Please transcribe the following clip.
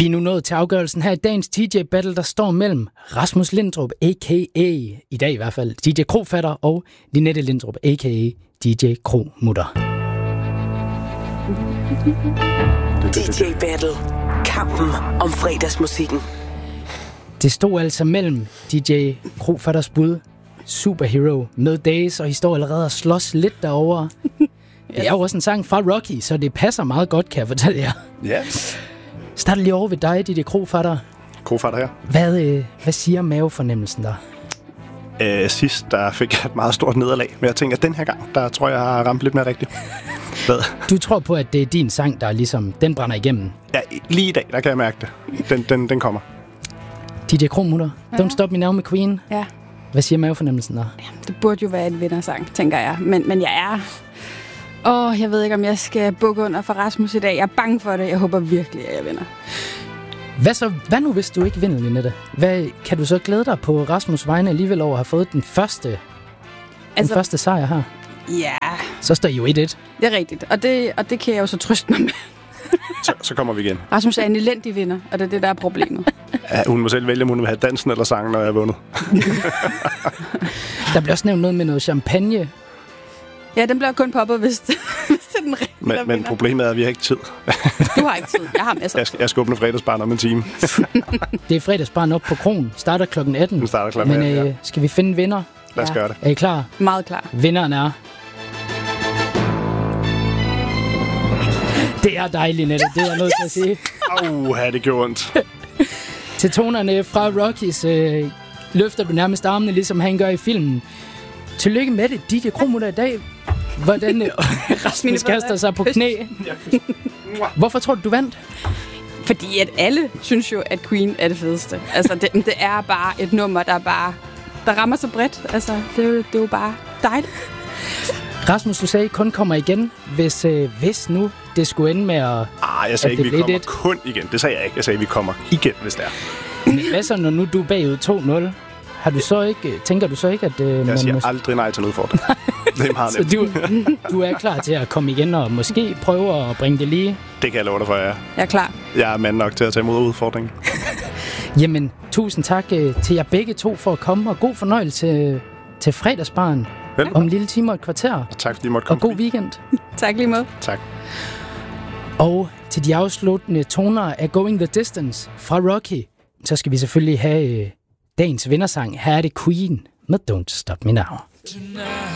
Vi er nu nået til afgørelsen her i dagens DJ Battle, der står mellem Rasmus Lindrup, a.k.a. i dag i hvert fald, DJ Krofatter, og Linette Lindrup, a.k.a. DJ Kromutter. DJ Battle. Kampen om fredagsmusikken. Det stod altså mellem DJ Krofatters bud, Superhero, med Days, og I står allerede og slås lidt derovre. Det er jo også en sang fra Rocky, så det passer meget godt, kan jeg fortælle jer. Ja. Start lige over ved dig, DJ Krofatter. Krofatter her. Hvad siger mavefornemmelsen der? Sidst der fik jeg et meget stort nederlag, men jeg tænker, at den her gang, der tror jeg har ramt lidt mere rigtigt. Hvad? Du tror på, at det er din sang, der ligesom, den brænder igennem? Ja, lige i dag, der kan jeg mærke det. Den kommer. DJ Kromutter, Don't Stop Me Now med Queen. Ja. Hvad siger mavefornemmelsen der? Ja, det burde jo være en vindersang, tænker jeg. Men jeg er... jeg ved ikke, om jeg skal bukke under for Rasmus i dag. Jeg er bange for det. Jeg håber virkelig, at jeg vinder. Hvad nu, hvis du ikke vinder, Linette? Kan du så glæde dig på Rasmus' vegne alligevel over at have fået den første sejr her? Ja. Så står I jo 1-1. Det er rigtigt, og det kan jeg jo så trøste mig med. så kommer vi igen. Rasmus er en elendig vinder, og det er det, der er problemet. Ja, hun må selv vælge, om hun vil have dansen eller sangen, når jeg har vundet. Der bliver også nævnt noget med noget champagne. Ja, den bliver kun poppet, hvis det er den rigtige, men problemet er, at vi har ikke tid. Du har ikke tid. Jeg har masser. Jeg skal åbne fredagsbarn om en time. Det er fredagsbarn op på Kron. Starter kl. 18. Den starter kl. 18, men ja. Skal vi finde vinder? Lad os gøre det. Er I klar? Meget klar. Vinderen er... Det er dejligt, Nette. Det er jeg nødt til at sige. Det gjorde ondt. Til tonerne fra Rockies løfter du nærmest armene, ligesom han gør i filmen. Tillykke med det, DJ Kromutter i dag. Hvordan Rasmus kaster sig på knæ. Hvorfor tror du vandt? Fordi at alle synes jo, at Queen er det fedeste. Altså, det er bare et nummer, der rammer så bredt. Altså, det er jo bare dejligt. Rasmus, du sagde, kun kommer igen, hvis nu det skulle ende med at... Jeg sagde ikke, vi kommer kun igen. Det sagde jeg ikke. Jeg sagde, vi kommer igen, hvis det er. Men hvad så, når nu du er bagud 2-0? Tænker du så ikke, at... jeg siger aldrig nej til en udfordring. Det er meget nemt. Så du er klar til at komme igen og måske prøve at bringe det lige? Det kan jeg love dig for, Jeg er klar. Jeg er mand nok til at tage imod udfordringen. Jamen, tusind tak til jer begge to for at komme, og god fornøjelse til fredagsbaren om en lille time og et kvarter. Og tak fordi I måtte komme. Og god weekend. Tak lige måde. Tak. Og til de afsluttende toner af Going the Distance fra Rocky, så skal vi selvfølgelig have dagens vindersang. Her er det Queen med Don't Stop Me Now.